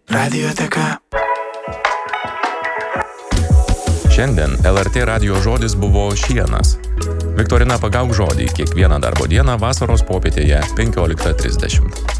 Radioteka. Šiandien LRT radijo žodis buvo šienas. Viktorina Pagauk žodį kiekvieną darbo dieną vasaros popietėje 15:30.